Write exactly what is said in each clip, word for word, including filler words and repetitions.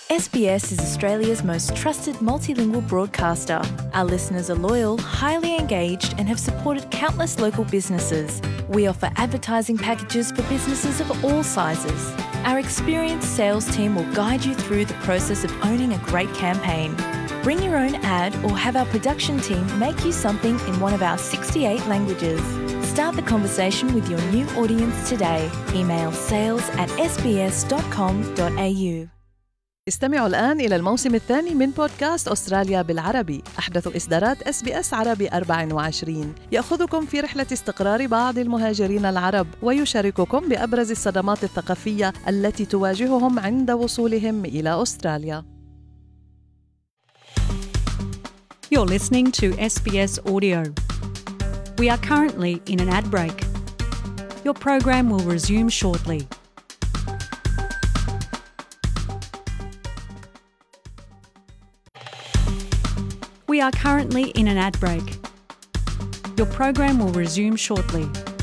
S B S is Australia's most trusted multilingual broadcaster. Our listeners are loyal, highly engaged, and have supported countless local businesses. We offer advertising packages for businesses of all sizes. Our experienced sales team will guide you through the process of owning a great campaign. Bring your own ad or have our production team make you something in one of our sixty-eight languages. Start the conversation with your new audience today. Email sales at s b s dot com dot a u. استمعوا الآن إلى الموسم الثاني من بودكاست أستراليا بالعربي، أحدث إصدارات إس بي إس عربي أربعة وعشرين، يأخذكم في رحلة استقرار بعض المهاجرين العرب ويشارككم بأبرز الصدمات الثقافية التي تواجههم عند وصولهم إلى أستراليا. You're listening to S B S Audio. We are currently in an ad break. Your program will resume shortly. We are currently in an ad break. Your program will resume shortly.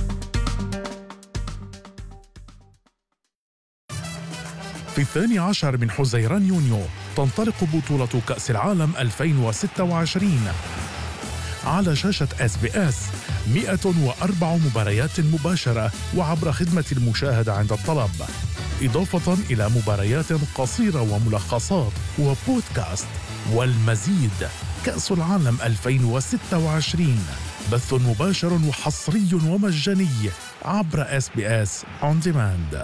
في الثاني عشر من حزيران يونيو تنطلق بطولة كأس العالم ألفين وستة وعشرين على شاشة إس بي إس. مئة وأربع مباريات مباشرة وعبر خدمة المشاهدة عند الطلب، إضافة إلى مباريات قصيرة وملخصات وبودكاست والمزيد. كأس العالم ألفين وستة وعشرين بث مباشر وحصري ومجاني عبر إس بي إس On Demand.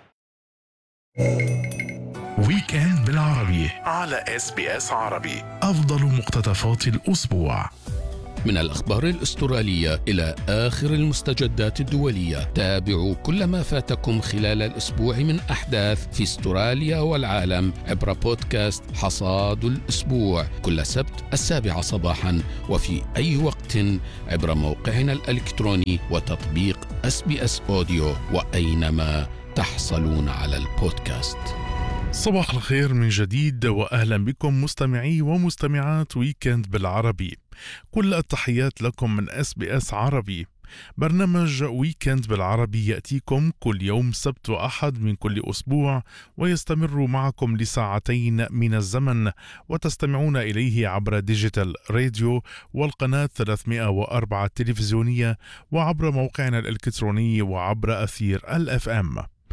ويكند بالعربي على إس بي إس عربي، أفضل مقتطفات الأسبوع. من الأخبار الأسترالية إلى آخر المستجدات الدولية، تابعوا كل ما فاتكم خلال الأسبوع من أحداث في أستراليا والعالم عبر بودكاست حصاد الأسبوع كل سبت السابعة صباحا، وفي أي وقت عبر موقعنا الإلكتروني وتطبيق إس بي إس أوديو، وأينما تحصلون على البودكاست. صباح الخير من جديد وأهلا بكم مستمعي ومستمعات ويكند بالعربي. كل التحيات لكم من إس بي إس عربي. برنامج ويكند بالعربي يأتيكم كل يوم سبت وأحد من كل أسبوع، ويستمر معكم لساعتين من الزمن، وتستمعون إليه عبر ديجيتال راديو والقناة ثلاثمئة وأربعة التلفزيونية، وعبر موقعنا الإلكتروني، وعبر أثير الأف أم.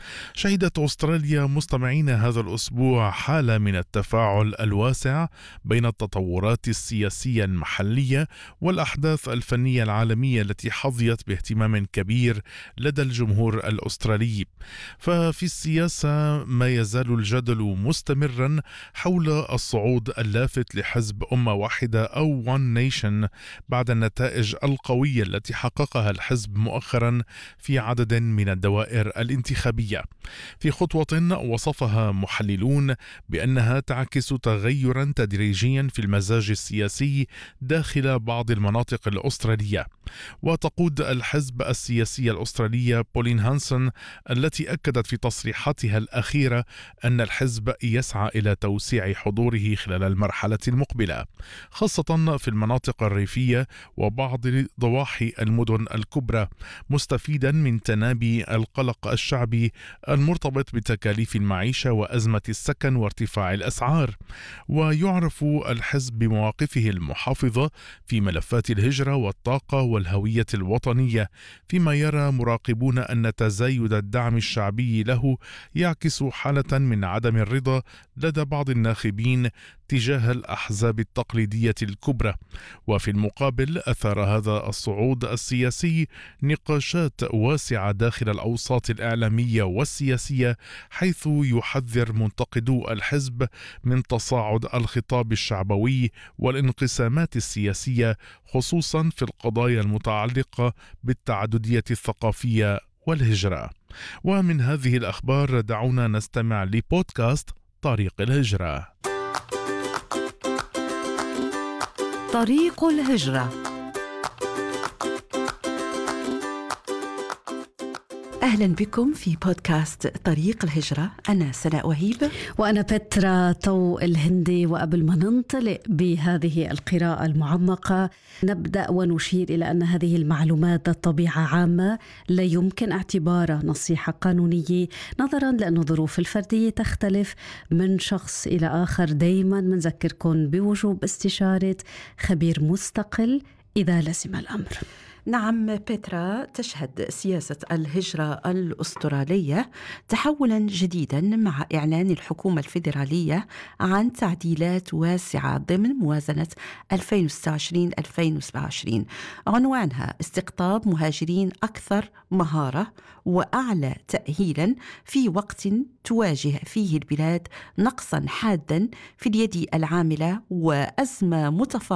شهدت أستراليا مستمعين هذا الأسبوع حالة من التفاعل الواسع بين التطورات السياسية المحلية والأحداث الفنية العالمية التي حظيت باهتمام كبير لدى الجمهور الأسترالي. ففي السياسة ما يزال الجدل مستمرا حول الصعود اللافت لحزب أمة واحدة أو One Nation بعد النتائج القوية التي حققها الحزب مؤخرا في عدد من الدوائر الانتخابية، في خطوة وصفها محللون بأنها تعكس تغيرا تدريجيا في المزاج السياسي داخل بعض المناطق الأسترالية. وتقود الحزب السياسي الأسترالية بولين هانسون التي أكدت في تصريحاتها الأخيرة أن الحزب يسعى إلى توسيع حضوره خلال المرحلة المقبلة، خاصة في المناطق الريفية وبعض ضواحي المدن الكبرى، مستفيدا من تنامي القلق الشعبي المرتبط بتكاليف المعيشة وأزمة السكن وارتفاع الأسعار. ويعرف الحزب بمواقفه المحافظة في ملفات الهجرة والطاقة والهوية الوطنية، فيما يرى مراقبون أن تزايد الدعم الشعبي له يعكس حالة من عدم الرضا لدى بعض الناخبين تجاه الأحزاب التقليدية الكبرى. وفي المقابل أثار هذا الصعود السياسي نقاشات واسعة داخل الأوساط الإعلامية والسياسية، حيث يحذر منتقدو الحزب من تصاعد الخطاب الشعبوي والانقسامات السياسية، خصوصا في القضايا المتعلقة بالتعددية الثقافية والهجرة. ومن هذه الأخبار دعونا نستمع لبودكاست طريق الهجرة. طريق الهجرة. أهلا بكم في بودكاست طريق الهجرة. أنا سناء وهيب وأنا بترا طو الهندي. وقبل ما ننطلق بهذه القراءة المعمقة نبدأ ونشير إلى أن هذه المعلومات ذات طبيعة عامة لا يمكن اعتبارها نصيحة قانونية، نظرا لأن الظروف الفردية تختلف من شخص إلى آخر. دايما منذكركم بوجوب استشارة خبير مستقل إذا لزم الأمر. نعم بيترا، تشهد سياسة الهجرة الأسترالية تحولا جديدا مع إعلان الحكومة الفيدرالية عن تعديلات واسعة ضمن موازنة ألفين وستة وعشرين ألفين وسبعة وعشرين عنوانها استقطاب مهاجرين أكثر مهارة وأعلى تأهيلا في وقت تواجه فيه البلاد نقصا حادا في اليد العاملة وأزمة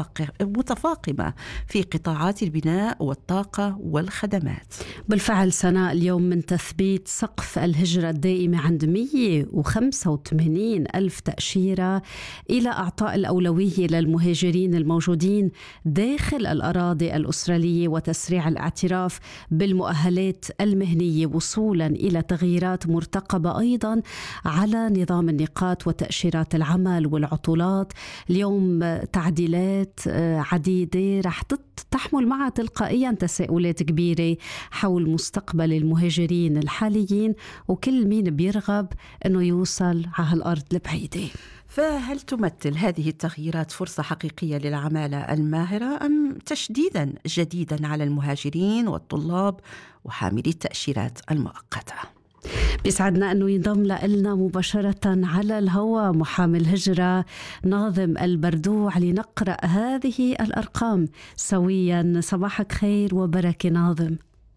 متفاقمة في قطاعات البناء والطاقة والخدمات. بالفعل سناء، اليوم من تثبيت سقف الهجرة الدائمة عند مئة وخمسة وثمانين ألف تأشيرة إلى أعطاء الأولوية للمهاجرين الموجودين داخل الأراضي الأسترالية وتسريع الاعتراف بالمؤهلات المهنية وصولا إلى تغييرات مرتقبة أيضا على نظام النقاط وتأشيرات العمل والعطلات. اليوم تعديلات عديدة رح تحمل معها تلقائيا تساؤلات كبيرة حول مستقبل المهاجرين الحاليين وكل مين بيرغب أنه يوصل على الأرض البعيدة. فهل تمثل هذه التغييرات فرصة حقيقية للعمالة الماهرة أم تشديدا جديدا على المهاجرين والطلاب وحاملي التأشيرات المؤقتة؟ بيسعدنا أنه ينضم لنا مباشرة على الهواء محامي الهجرة ناظم البردوع لنقرأ هذه الأرقام سويا. صباحك خير وبركة ناظم.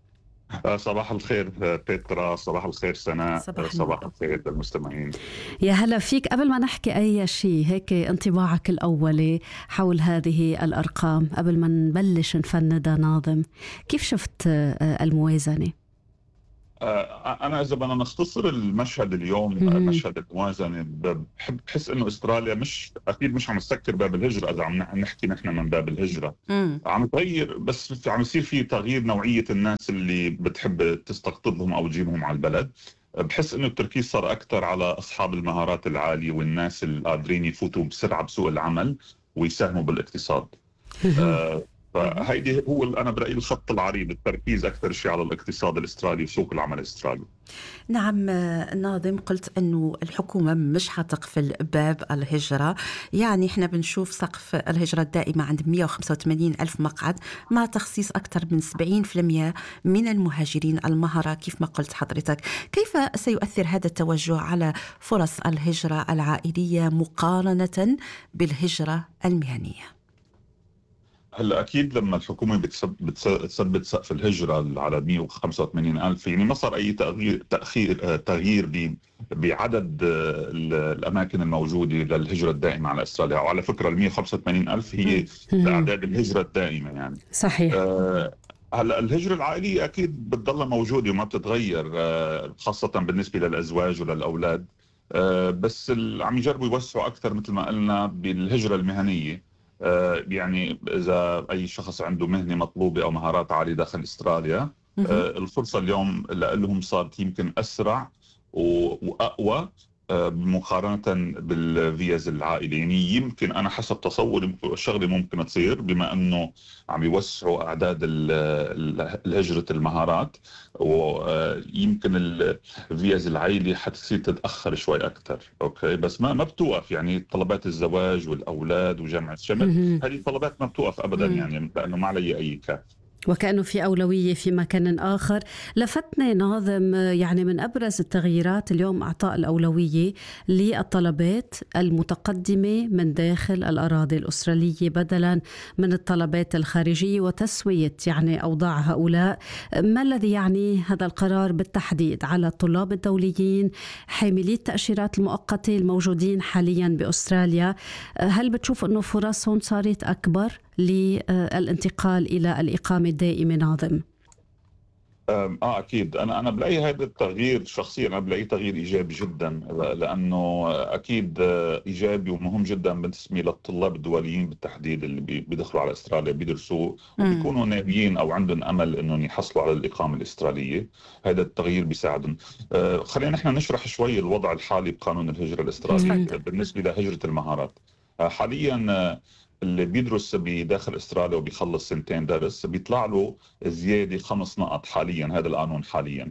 صباح الخير بيترا، صباح الخير سناء، صباح, صباح الخير للمستمعين. يا هلا فيك. قبل ما نحكي أي شيء هيك انطباعك الأولي حول هذه الأرقام قبل ما نبلش نفندها ناظم، كيف شفت الموازنة؟ أنا إذا بدنا نختصر المشهد اليوم، مشهد الموازنة، بحب بحس إنه أستراليا مش أكيد مش عم تسكر باب الهجرة إذا عم نحكي نحن من باب الهجرة. مم. عم تغير، بس عم يصير في تغيير نوعية الناس اللي بتحب تستقطبهم أو تجيبهم على البلد. بحس إنه التركيز صار أكتر على أصحاب المهارات العالية والناس اللي قادرين يفوتوا بسرعة بسوق العمل ويساهموا بالاقتصاد. آه فهيدي هو أنا برأيي الخط العريض، التركيز أكثر شيء على الاقتصاد الأسترالي وسوق العمل الأسترالي. نعم ناظم، قلت أنه الحكومة مش حتقفل باب الهجرة، يعني إحنا بنشوف سقف الهجرة الدائمة عند مئة وخمسة وثمانين ألف مقعد مع تخصيص أكثر من سبعين بالمئة من المهاجرين المهرة كيف ما قلت حضرتك. كيف سيؤثر هذا التوجه على فرص الهجرة العائلية مقارنة بالهجرة المهنية؟ هلا اكيد لما الحكومه بتثبت سقف الهجره على مئة وخمسة وثمانين ألف، يعني ما صار اي تغيير تاخير تغيير بعدد الاماكن الموجوده للهجره الدائمه على استراليا. وعلى فكره ال مئة وخمسة وثمانين ألف هي اعداد الهجره الدائمه يعني. صحيح. آه هلا الهجره العائليه اكيد بتضلها موجوده وما بتتغير، آه خاصه بالنسبه للازواج وللاولاد. آه بس عم يجربوا يوسعوا اكثر مثل ما قلنا بالهجره المهنيه. يعني إذا أي شخص عنده مهنة مطلوبة أو مهارات عالية داخل أستراليا، الفرصة اليوم لهم صارت يمكن أسرع وأقوى مقارنة بالفيز العائلي. يعني يمكن أنا حسب تصوري الشغلة ممكن تصير بما أنه عم يوسعوا أعداد الهجرة المهارات، ويمكن الفيز العائلي حتصير تتأخر شوي أكتر. أوكي، بس ما ما بتوقف، يعني طلبات الزواج والأولاد وجمع الشمل هذه الطلبات ما بتوقف أبدا، يعني لأنه ما علي أي كاف، وكأنه في أولوية في مكان آخر. لفتني ناظم يعني من أبرز التغييرات اليوم إعطاء الأولوية للطلبات المتقدمة من داخل الأراضي الأسترالية بدلا من الطلبات الخارجية وتسوية يعني أوضاع هؤلاء. ما الذي يعني هذا القرار بالتحديد على الطلاب الدوليين حاملي التأشيرات المؤقتة الموجودين حاليا بأستراليا؟ هل بتشوف أنه فرصهم صارت أكبر للانتقال إلى الإقامة الدائمة ناظم؟ اه اكيد انا انا بلاقي هذا التغيير شخصيا، انا بلاقي تغيير ايجابي جدا، لانه اكيد ايجابي ومهم جدا بالنسبه للطلاب الدوليين بالتحديد اللي بيدخلوا على استراليا بيدرسوا وبيكونوا ناويين او عندهم امل انهم يحصلوا على الاقامه الاستراليه. هذا التغيير بيساعدهم. آه خلينا نحن نشرح شوي الوضع الحالي بقانون الهجره الاسترالي بالنسبه لهجره المهارات. آه حاليا آه اللي بيدرس بداخل استراليا وبيخلص سنتين درس بيطلع له زياده خمس نقط حاليا. هذا القانون حاليا.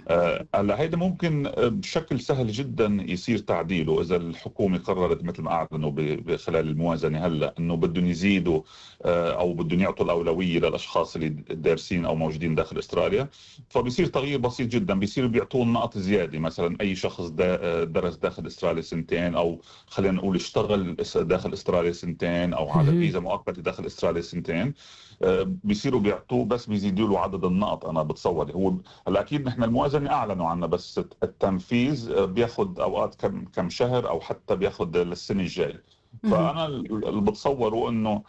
هلا آه هيدا ممكن بشكل سهل جدا يصير تعديله اذا الحكومه قررت مثل ما اعلنوا خلال الموازنه هلا انه بدهم يزيدوا آه او بدهم يعطوا الاولويه للاشخاص اللي دارسين او موجودين داخل استراليا. فبيصير تغيير بسيط جدا، بيصير بيعطوا نقط زياده. مثلا اي شخص دا درس داخل استراليا سنتين، او خلينا نقول اشتغل داخل استراليا سنتين، او على فيزا مؤقته داخل استراليا سنتين، بيصيروا بيعطوه بس بيزيدوا له عدد النقط. انا بتصور هو هلا اكيد نحن الموازنه اعلنوا عنها، بس التنفيذ بياخذ اوقات كم كم شهر او حتى بياخذ للسنه الجايه. فانا اللي بتصوره انه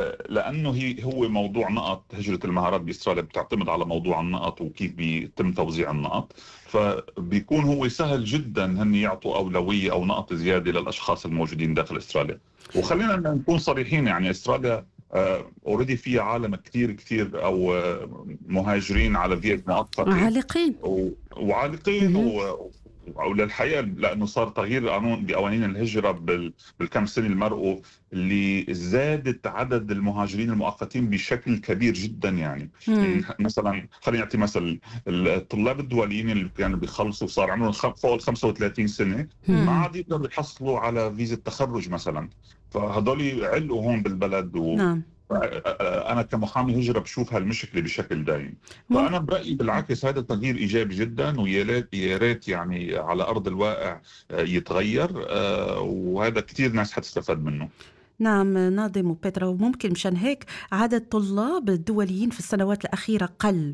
لانه هي هو موضوع نقط هجره المهارات باستراليا بتعتمد على موضوع النقط وكيف بيتم توزيع النقط، فبيكون هو سهل جدا هن يعطوا اولويه او نقط زياده للاشخاص الموجودين داخل استراليا. وخلينا نكون صريحين، يعني استراليا اوريدي uh, في عالم كثير كثير او uh, مهاجرين على فيزا مؤقته عالقين و... وعالقين و... وللحقيقه لانه صار تغيير قانون بقوانين الهجره بال... بالكم سنه المرقوا اللي زادت عدد المهاجرين المؤقتين بشكل كبير جدا. يعني, يعني مثلا خلينا نعطي مثل الطلاب الدوليين اللي كانوا بيخلصوا صار عمرهم فوق ال خمسة وثلاثين سنه ما عاد يقدروا يحصلوا على فيزا التخرج مثلا، فهذول علقوا هون بالبلد و... نعم. أنا كمحامي هجرة بشوف هالمشكلة بشكل دائم. فأنا برأيي بالعكس هذا تغيير إيجابي جدا، ويا ريت يعني على أرض الواقع يتغير، وهذا كتير ناس حتستفاد منه. نعم ناظم وبيترا، وممكن مشان هيك عدد طلاب الدوليين في السنوات الأخيرة قل.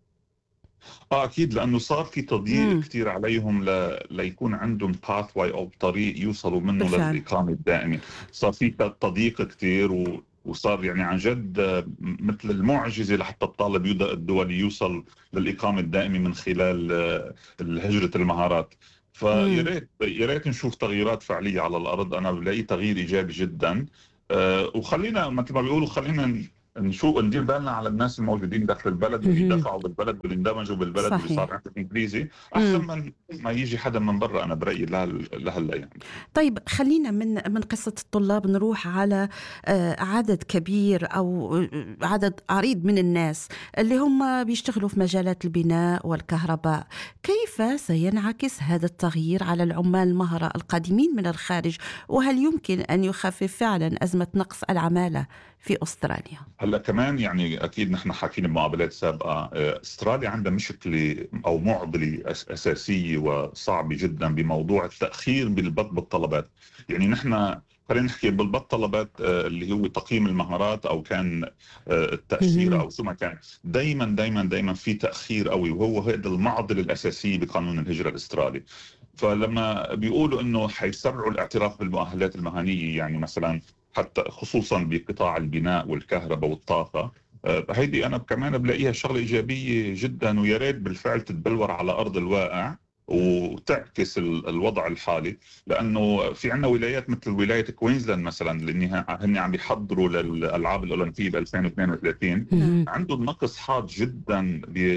آه أكيد، لأنه صار في تضييق كتير عليهم ل... ليكون عندهم باثواي أو طريق يوصلوا منه بالفعل للإقامة الدائمة. صار في تضييق كتير و... وصار يعني عن جد مثل المعجزة لحتى الطالب الدولي يوصل للإقامة الدائمة من خلال هجرة المهارات. فيا ريت يا ريت نشوف تغييرات فعلية على الأرض. أنا بلاقي تغيير إيجابي جدا. أه وخلينا مثل ما بيقولوا خلينا نشوف ندير بالنا على الناس الموجودين داخل البلد اللي يدفعوا بالبلد ويندمجوا بالبلد وصار عندهم انجليزي احسن من ما يجي حدا من برا. انا برايي لهلا يعني. طيب خلينا من من قصه الطلاب نروح على عدد كبير او عدد عريض من الناس اللي هم بيشتغلوا في مجالات البناء والكهرباء. كيف سينعكس هذا التغيير على العمال المهرة القادمين من الخارج، وهل يمكن ان يخفف فعلا ازمه نقص العماله في أستراليا؟ هلا كمان يعني أكيد نحن حاكيين بمقابلات سابقة، أستراليا عندها مشكلة أو معضلة أساسية وصعبة جدا بموضوع التأخير بالطلبات. يعني نحن خلينا نحكي بالطلبات اللي هو تقييم المهارات أو كان التأشيرة أو شو ما كان، دايما دايما دايما في تأخير قوي، وهو هذا المعضلة الأساسية بقانون الهجرة الأسترالي. فلما بيقولوا إنه حيسرعوا الاعتراف بالمؤهلات المهنية، يعني مثلا حتى خصوصا بقطاع البناء والكهرباء والطاقة، هيدي أنا كمان بلاقيها شغلة إيجابية جدا، ويا ريت بالفعل تتبلور على أرض الواقع وتعكس الوضع الحالي. لأنه في عنا ولايات مثل ولاية كوينزلاند مثلا اللي هن عم يحضروا للألعاب الأولمبية ب ألفين واثنين وثلاثين، عندهم نقص حاد جدا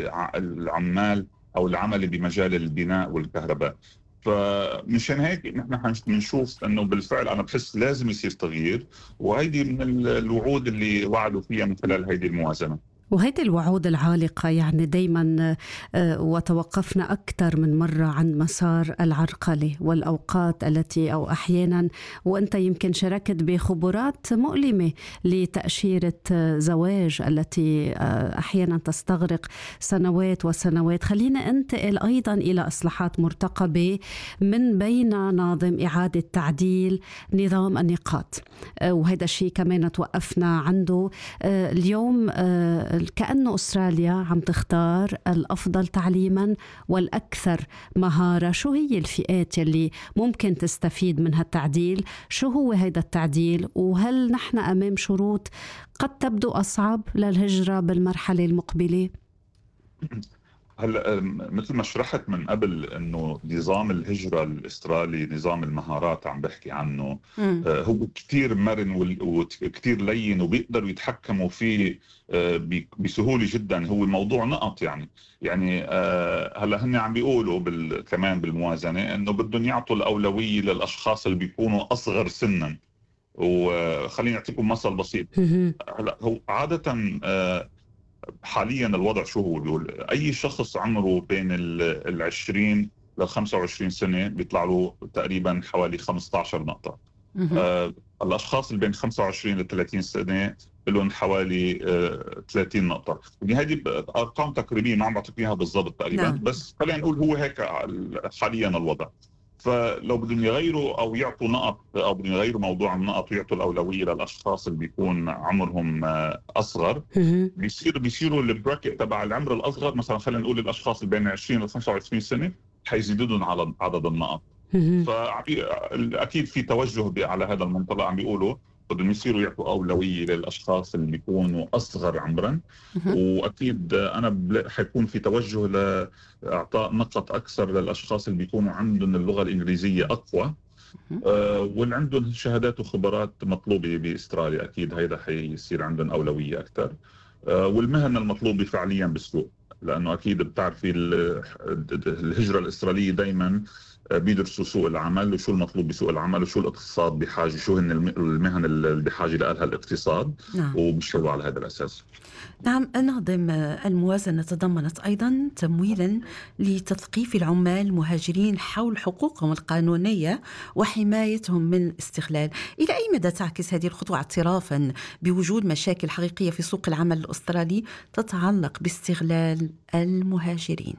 بالعمال أو العمل بمجال البناء والكهرباء. فمشان هيك نحن بنشوف انه بالفعل انا بحس لازم يصير تغيير، وهيدي من الوعود اللي وعدوا فيها من خلال هيدي الموازنه. وهذه الوعود العالقة يعني دايما وتوقفنا أكثر من مرة عن مسار العرقلة والأوقات التي أو أحيانا وأنت يمكن شاركت بخبرات مؤلمة لتأشيرة زواج التي أحيانا تستغرق سنوات وسنوات. خلينا انتقل أيضا إلى إصلاحات مرتقبة من بين ناظم إعادة تعديل نظام النقاط، وهذا الشيء كمان توقفنا عنده اليوم. كأنه أستراليا عم تختار الأفضل تعليما والأكثر مهارة. شو هي الفئات اللي ممكن تستفيد من هالتعديل؟ شو هو هذا التعديل؟ وهل نحن أمام شروط قد تبدو أصعب للهجرة بالمرحلة المقبلة؟ هلا مثل ما شرحت من قبل انه نظام الهجرة الاسترالي نظام المهارات عم بحكي عنه مم. هو كتير مرن وكتير لين وبيقدروا يتحكموا فيه بسهولة جدا. هو موضوع نقط يعني يعني هلا هن عم بيقولوا بال... كمان بالموازنة انه بدهم يعطوا الأولوية للأشخاص اللي بيكونوا أصغر سنا. وخليني أعطيكم مثل بسيط. هلا هو عادة حاليا الوضع شو هو بيقول اي شخص عمره بين العشرين لخمسة وعشرين سنة بيطلع له تقريبا حوالي خمسة عشر نقطة. آه الاشخاص اللي بين خمسة وعشرين لثلاثين سنة لهم حوالي آه ثلاثين نقطة. يعني هذه ارقام تقريبية ما عم بعطيك اياها بالضبط تقريبا. نعم. بس خلينا نقول هو هيك حاليا الوضع. فلو بدهم يغيروا او يعطوا نقط او بدهم يغيروا موضوع النقط ويعطوا الاولويه للاشخاص اللي بيكون عمرهم اصغر بيصير بيصيروا البراكت تبع العمر الاصغر. مثلا خلينا نقول الاشخاص اللي بين عشرين ل خمسة وعشرين سنه حيزيدوا لهم على عدد النقط. فاكيد في توجه على هذا المنطلق. عم بيقولوا بدهم يصيروا يعطوا أولوية للأشخاص اللي بيكونوا أصغر عمراً. وأكيد أنا حيكون في توجه لإعطاء نقط أكثر للأشخاص اللي بيكونوا عندهم اللغة الإنجليزية أقوى آه واللي عندهم شهادات وخبرات مطلوبة بأستراليا. أكيد هيدا حيصير عندهم أولوية أكثر. آه والمهن المطلوبة فعلياً بالسوق، لأنه أكيد بتعرفي الهجرة الإسرائيلية دايماً بيدرسوا سوق العمل وشو المطلوب بسوق العمل وشو الاقتصاد بحاجة، شو هن المهن اللي بحاجة لها الاقتصاد. نعم. وبيشتغلوا على هذا الأساس. نعم. ناظم، الموازنة تضمنت أيضا تمويلا لتثقيف العمال المهاجرين حول حقوقهم القانونية وحمايتهم من الاستغلال. إلى أي مدى تعكس هذه الخطوة اعترافا بوجود مشاكل حقيقية في سوق العمل الأسترالي تتعلق باستغلال المهاجرين؟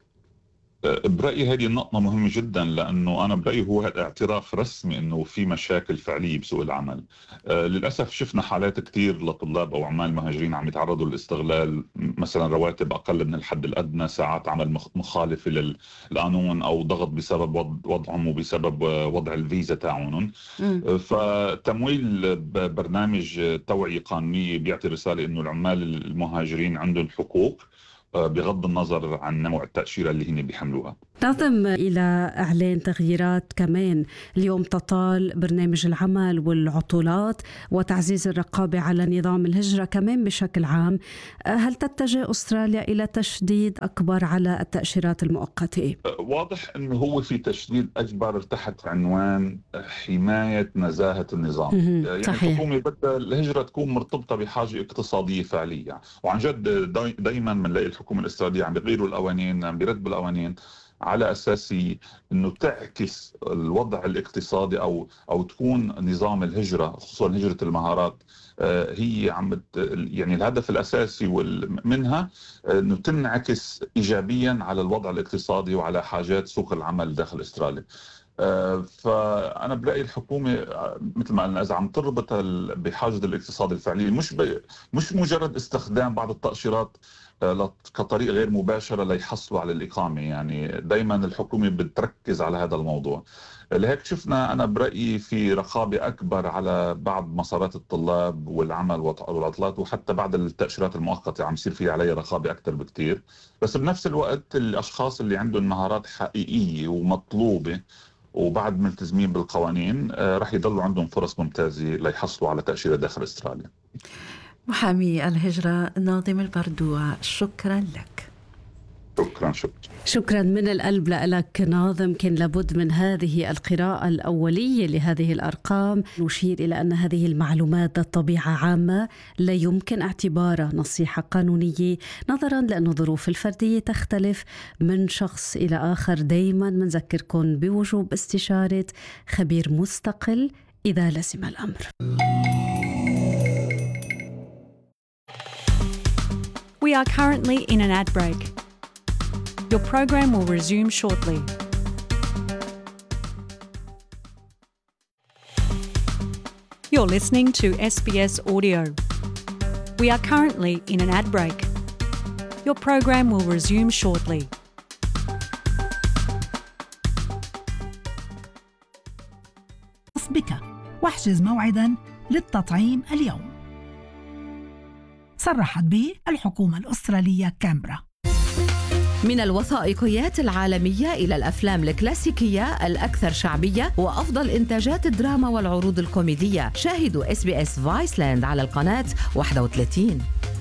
برأيي هذه النقطة مهمة جدا، لأنه أنا برأيي هو اعتراف رسمي أنه في مشاكل فعلية بسوق العمل. آه للأسف شفنا حالات كتير لطلاب أو عمال مهاجرين عم يتعرضوا للاستغلال، مثلا رواتب أقل من الحد الأدنى، ساعات عمل مخالفة للقانون أو ضغط بسبب وضعهم وبسبب وضع الفيزا تاعونهم. آه فتمويل برنامج توعية قانونية بيعطي رسالة أنه العمال المهاجرين عندهم حقوق بغض النظر عن نوع التأشيرة اللي هن بيحملوها. نظم إلى إعلان تغييرات كمان اليوم تطال برنامج العمل والعطلات وتعزيز الرقابة على نظام الهجرة كمان بشكل عام. هل تتجه أستراليا إلى تشديد أكبر على التأشيرات المؤقتة؟ واضح أنه هو في تشديد أكبر تحت عنوان حماية نزاهة النظام. يعني صحيح. الحكومة بدها الهجرة تكون مرتبطة بحاجة اقتصادية فعلية، وعن جد دايما بنلاقي الحكومة الإسرائيلية عم بيغيروا القوانين، عم بيرتبوا القوانين على أساس إنه تعكس الوضع الاقتصادي أو أو تكون نظام الهجرة خصوصا هجرة المهارات هي عم يعني الهدف الأساسي منها إنه تنعكس إيجابيا على الوضع الاقتصادي وعلى حاجات سوق العمل داخل أستراليا. فأنا برأيي الحكومة مثل ما قلنا إذا عم تربط بحاجة الاقتصاد الفعلي، مش مش مجرد استخدام بعض التأشيرات كطريقة غير مباشرة ليحصلوا على الإقامة. يعني دايما الحكومة بتركز على هذا الموضوع. لهيك شفنا أنا برأيي في رقابة أكبر على بعض مسارات الطلاب والعمل والعطلات، وحتى بعد التأشيرات المؤقتة عم يصير فيها عليها رقابة أكثر بكتير. بس بنفس الوقت الأشخاص اللي عندهم مهارات حقيقية ومطلوبة وبعد ملتزمين بالقوانين رح يضلوا عندهم فرص ممتازة ليحصلوا على تأشيرة داخل أستراليا. محامي الهجرة ناظم البردوع، شكرا لك. شكرا شكرا شكرا من القلب لك ناظم. كان لابد من هذه القراءة الأولية لهذه الأرقام. نشير إلى أن هذه المعلومات ذات طبيعة عامة لا يمكن اعتبارها نصيحة قانونية، نظرا لأن الظروف الفردية تختلف من شخص إلى آخر. دايما منذكركم بوجوب استشارة خبير مستقل إذا لزم الأمر. We are currently in an ad break. Your program will resume shortly. You're listening to S B S Audio. We are currently in an ad break. Your program will resume shortly. بك واحجز موعدا للتطعيم اليوم. صرحت به الحكومة الأسترالية كامبرا. من الوثائقيات العالمية إلى الأفلام الكلاسيكية الأكثر شعبية وأفضل إنتاجات الدراما والعروض الكوميدية، شاهدوا إس بي إس فايسلاند على القناة واحد وثلاثين.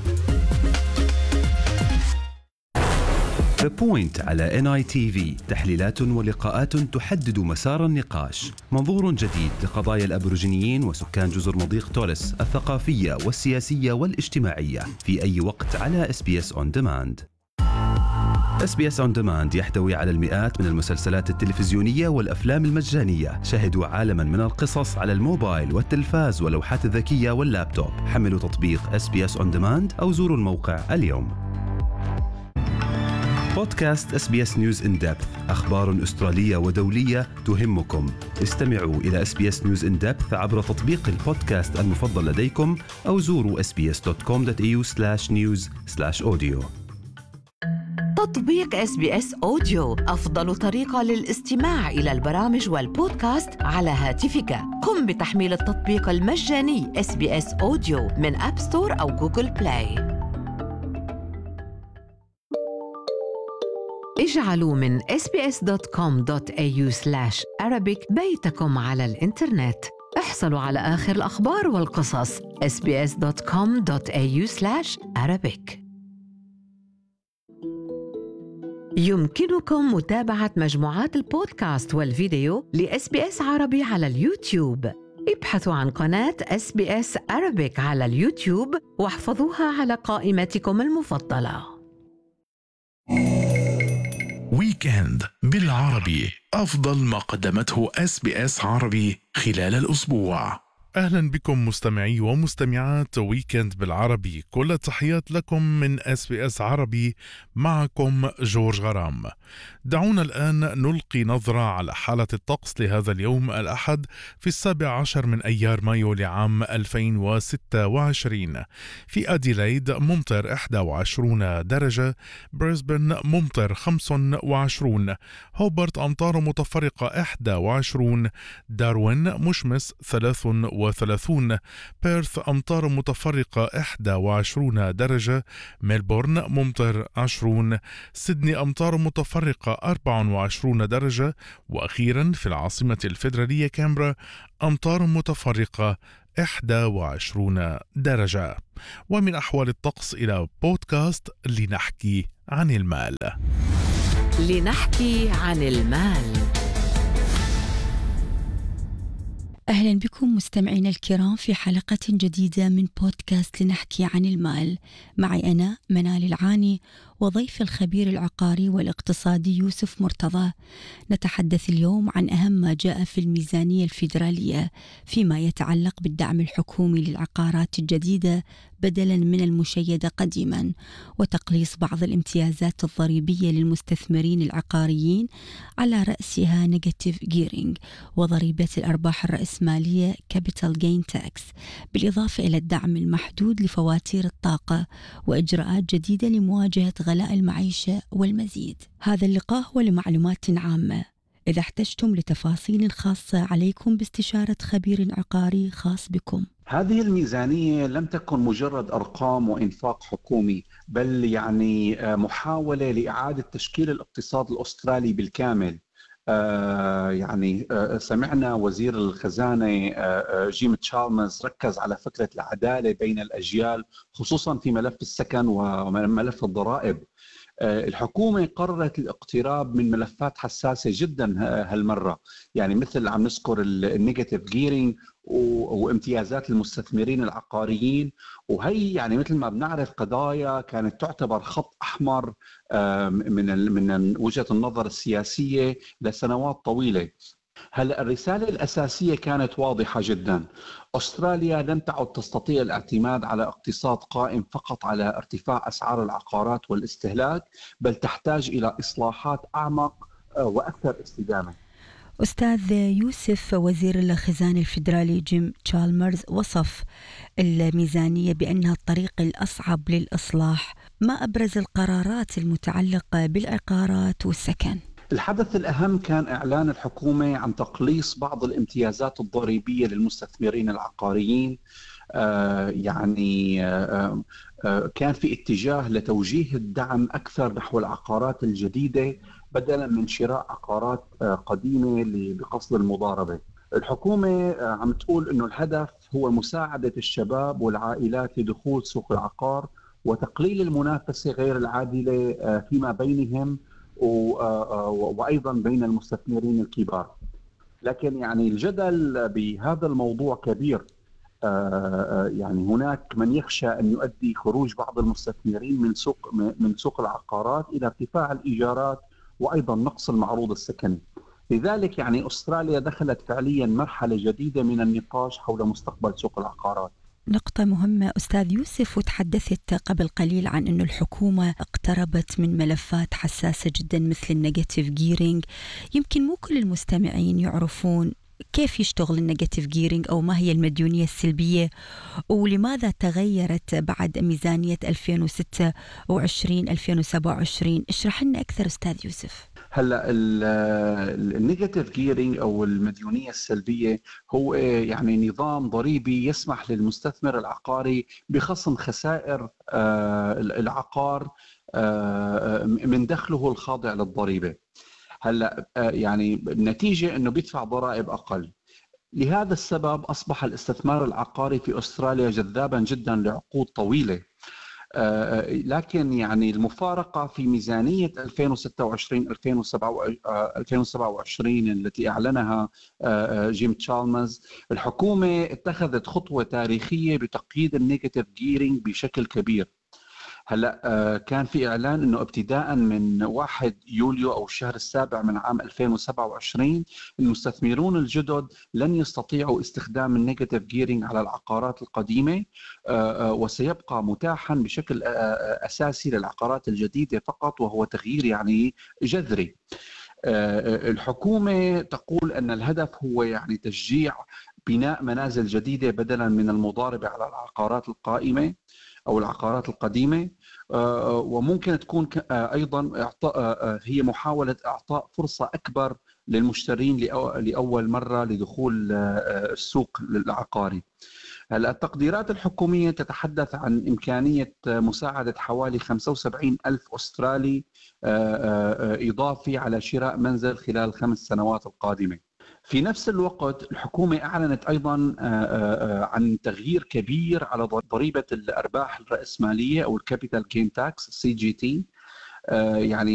The Point على إن آي تي في، تحليلات ولقاءات تحدد مسار النقاش، منظور جديد لقضايا الأبوريجينيين وسكان جزر مضيق توريس الثقافية والسياسية والاجتماعية في أي وقت على إس بي إس On Demand. إس بي إس On Demand يحتوي على المئات من المسلسلات التلفزيونية والأفلام المجانية. شاهدوا عالماً من القصص على الموبايل والتلفاز واللوحات الذكية واللابتوب. حملوا تطبيق إس بي إس On Demand أو زوروا الموقع اليوم. بودكاست إس بي إس News in Depth، أخبار أسترالية ودولية تهمكم. استمعوا إلى إس بي إس News in Depth عبر تطبيق البودكاست المفضل لديكم أو زوروا إس بي إس دوت كوم دوت إي يو سلاش نيوز سلاش أوديو. تطبيق إس بي إس أوديو أفضل طريقة للاستماع إلى البرامج والبودكاست على هاتفك. قم بتحميل التطبيق المجاني إس بي إس أوديو من أب ستور أو جوجل بلاي. اجعلوا من إس بي إس دوت كوم دوت إي يو سلاش أرابيك بيتكم على الإنترنت. احصلوا على آخر الأخبار والقصص إس بي إس دوت كوم دوت إي يو سلاش أرابيك. يمكنكم متابعة مجموعات البودكاست والفيديو لإس بي إس عربي على اليوتيوب. ابحثوا عن قناة إس بي إس أرابيك على اليوتيوب واحفظوها على قائمتكم المفضلة. ويكند بالعربي، أفضل ما قدمته إس بي إس عربي خلال الأسبوع. أهلا بكم مستمعي ومستمعات ويكند بالعربي، كل التحيات لكم من إس بي إس عربي. معكم جورج غرام. دعونا الآن نلقي نظرة على حالة الطقس لهذا اليوم الأحد في السابع عشر من أيار مايو لعام ألفين وستة وعشرين. في أديلايد ممطر إحدى وعشرين درجة، بريسبن ممطر خمسة وعشرين، هوبرت أمطار متفرقة إحدى وعشرين، داروين مشمس ثلاثة وثلاثين، بيرث أمطار متفرقة إحدى وعشرين درجة، ميلبورن ممطر عشرين، سيدني أمطار متفرقة أربعة وعشرين درجة، وأخيرا في العاصمة الفيدرالية كامبرا أمطار متفرقة إحدى وعشرين درجة. ومن أحوال الطقس إلى بودكاست لنحكي عن المال. لنحكي عن المال. أهلا بكم مستمعينا الكرام في حلقة جديدة من بودكاست لنحكي عن المال. معي أنا منال العاني وضيف الخبير العقاري والاقتصادي يوسف مرتضى. نتحدث اليوم عن أهم ما جاء في الميزانية الفيدرالية فيما يتعلق بالدعم الحكومي للعقارات الجديدة بدلا من المشيدة قديما، وتقليص بعض الامتيازات الضريبية للمستثمرين العقاريين على رأسها نيجاتيف جيرينج، وضريبة الأرباح الرأسمالية كابيتال جين تاكس، بالإضافة إلى الدعم المحدود لفواتير الطاقة وإجراءات جديدة لمواجهة غلاء المعيشة والمزيد. هذا اللقاء هو لمعلومات عامة. إذا احتجتم لتفاصيل خاصة عليكم باستشارة خبير عقاري خاص بكم. هذه الميزانية لم تكن مجرد أرقام وإنفاق حكومي، بل يعني محاولة لإعادة تشكيل الاقتصاد الأسترالي بالكامل. آه يعني آه سمعنا وزير الخزانة آه جيم تشالمرز ركز على فكرة العدالة بين الأجيال، خصوصا في ملف السكن وملف الضرائب. الحكومة قررت الاقتراب من ملفات حساسة جدا هالمرة، يعني مثل عم نذكر النيجاتيف جيرينج وامتيازات المستثمرين العقاريين، وهي يعني مثل ما بنعرف قضايا كانت تعتبر خط أحمر من من وجهة النظر السياسية لسنوات طويلة. هلا الرسالة الأساسية كانت واضحة جدا: أستراليا لن تعد تستطيع الاعتماد على اقتصاد قائم فقط على ارتفاع أسعار العقارات والاستهلاك، بل تحتاج إلى إصلاحات أعمق وأكثر استدامة. أستاذ يوسف، وزير الخزانة الفيدرالي جيم تشالمرز وصف الميزانية بأنها الطريق الأصعب للإصلاح. ما أبرز القرارات المتعلقة بالعقارات والسكن؟ الحدث الأهم كان إعلان الحكومة عن تقليص بعض الامتيازات الضريبية للمستثمرين العقاريين، يعني كان في اتجاه لتوجيه الدعم أكثر نحو العقارات الجديدة بدلا من شراء عقارات قديمة بقصد المضاربة. الحكومة عم تقول إنه الهدف هو مساعدة الشباب والعائلات لدخول سوق العقار وتقليل المنافسة غير العادلة فيما بينهم وأيضا بين المستثمرين الكبار. لكن يعني الجدل بهذا الموضوع كبير. يعني هناك من يخشى أن يؤدي خروج بعض المستثمرين من سوق من سوق العقارات إلى ارتفاع الإيجارات وأيضا نقص المعروض السكني. لذلك يعني أستراليا دخلت فعليا مرحلة جديدة من النقاش حول مستقبل سوق العقارات. نقطة مهمة أستاذ يوسف، وتحدثت قبل قليل عن أن الحكومة اقتربت من ملفات حساسة جدا مثل النيجاتيف جيرينج. يمكن مو كل المستمعين يعرفون كيف يشتغل النيجاتيف جيرينج أو ما هي المديونية السلبية ولماذا تغيرت بعد ميزانية ألفين وستة وعشرين ألفين وسبعة وعشرين. اشرح لنا أكثر أستاذ يوسف. هلا النيجاتيف جيرينج او المديونيه السلبيه هو يعني نظام ضريبي يسمح للمستثمر العقاري بخصم خسائر العقار من دخله الخاضع للضريبه. هلا يعني النتيجه انه بيدفع ضرائب اقل. لهذا السبب اصبح الاستثمار العقاري في استراليا جذابا جدا لعقود طويله. لكن يعني المفارقة في ميزانية ألفين وستة وعشرين ألفين وسبعة وعشرين التي أعلنها جيم تشالمرز، الحكومة اتخذت خطوة تاريخية بتقييد النيجاتيف جيرينج بشكل كبير. هلا كان في إعلان أنه ابتداء من واحد يوليو أو الشهر السابع من عام ألفين وسبعة وعشرين المستثمرون الجدد لن يستطيعوا استخدام النيجاتيف جيرينج على العقارات القديمة، وسيبقى متاحا بشكل أساسي للعقارات الجديدة فقط، وهو تغيير يعني جذري. الحكومة تقول أن الهدف هو يعني تشجيع بناء منازل جديدة بدلا من المضاربة على العقارات القائمة أو العقارات القديمة، وممكن تكون أيضا إعطاء هي محاولة إعطاء فرصة أكبر للمشترين لأول مرة لدخول السوق العقاري. التقديرات الحكومية تتحدث عن إمكانية مساعدة حوالي خمسة وسبعين ألف أسترالي إضافي على شراء منزل خلال الخمس سنوات القادمة. في نفس الوقت الحكومة أعلنت أيضا عن تغيير كبير على ضريبة الأرباح الرأسمالية أو الكابيتال جين تاكس سي جي تي. يعني